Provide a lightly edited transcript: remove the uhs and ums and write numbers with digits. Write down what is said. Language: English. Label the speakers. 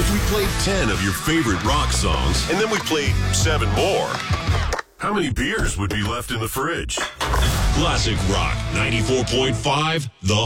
Speaker 1: If we played 10 of your favorite rock songs, and then we played 7 more, how many beers would be left in the fridge? Classic Rock 94.5, The